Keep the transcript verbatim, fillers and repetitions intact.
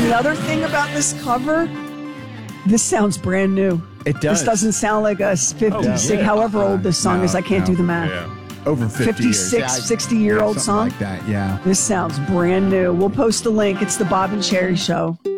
And the other thing about this cover, this sounds brand new. It does. This doesn't sound like a fifty-six, oh, yeah. however old this song no, is. I can't no. do the math. Yeah. Over fifty fifty-six, years. sixty-year-old Something song. like that, yeah. This sounds brand new. We'll post a link. It's the Bob and Cherry Show.